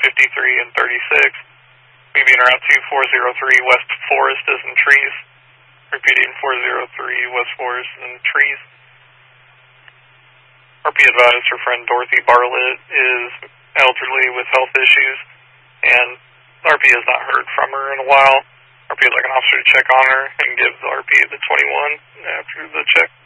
53 and 36. Maybe in around 2403 West Forest is in trees. Repeating 403 West Forest and trees. RP advised her friend Dorothy Bartlett is elderly with health issues, and RP has not heard from her in a while. RP would like an officer to check on her and give the RP the 21 after the check.